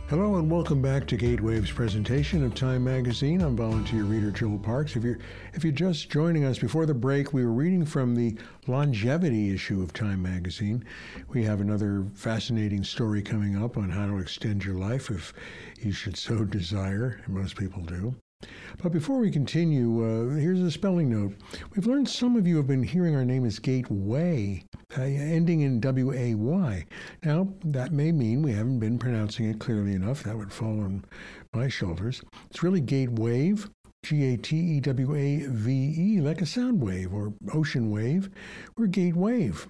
Hello and welcome back to Gatewave's presentation of Time Magazine. I'm volunteer reader Joel Parks. If you're just joining us, before the break, we were reading from the longevity issue of Time Magazine. We have another fascinating story coming up on how to extend your life if you should so desire, and most people do. But before we continue, here's a spelling note. We've learned some of you have been hearing our name as Gateway, ending in W-A-Y. Now, that may mean we haven't been pronouncing it clearly enough. That would fall on my shoulders. It's really Gatewave, G-A-T-E-W-A-V-E, like a sound wave or ocean wave. We're Gatewave.